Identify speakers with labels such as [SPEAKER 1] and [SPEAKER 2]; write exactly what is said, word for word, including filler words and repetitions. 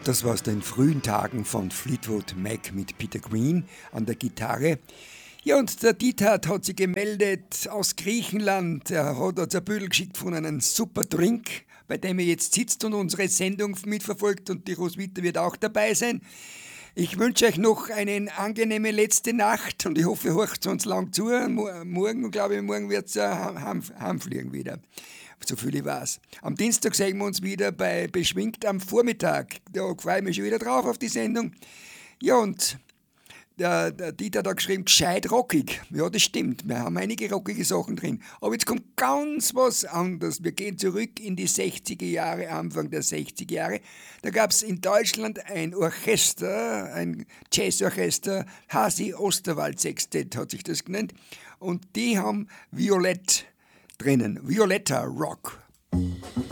[SPEAKER 1] Das war aus den frühen Tagen von Fleetwood Mac mit Peter Green an der Gitarre. Ja, und der Dieter hat sich gemeldet aus Griechenland. Er hat uns ein Büdel geschickt von einem super Drink, bei dem er jetzt sitzt und unsere Sendung mitverfolgt, und die Roswitha wird auch dabei sein. Ich wünsche euch noch eine angenehme letzte Nacht und ich hoffe, ihr hört uns lang zu. Morgen, glaube ich, morgen wird es heim, heimfliegen wieder. So viel ich weiß. Am Dienstag sehen wir uns wieder bei Beschwingt am Vormittag. Da freue ich mich schon wieder drauf auf die Sendung. Ja, und der, der Dieter hat da geschrieben, gescheit rockig. Ja, das stimmt. Wir haben einige rockige Sachen drin. Aber jetzt kommt ganz was anderes. Wir gehen zurück in die sechziger Jahre, Anfang der sechziger Jahre. Da gab es in Deutschland ein Orchester, ein Jazzorchester, Hasi Osterwald Sextett hat sich das genannt. Und die haben Violett drinnen, Violetta Rock.